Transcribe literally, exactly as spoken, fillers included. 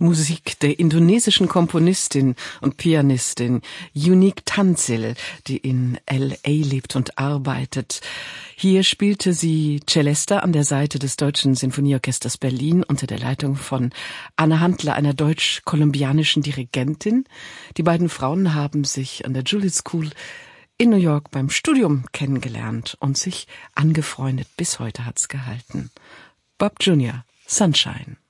Musik der indonesischen Komponistin und Pianistin Unique Tanzil, die in L A lebt und arbeitet. Hier spielte sie Celesta an der Seite des Deutschen Sinfonieorchesters Berlin unter der Leitung von Anne Handler, einer deutsch-kolumbianischen Dirigentin. Die beiden Frauen haben sich an der Juilliard School in New York beim Studium kennengelernt und sich angefreundet. Bis heute hat's gehalten. Bob Junior, Sunshine.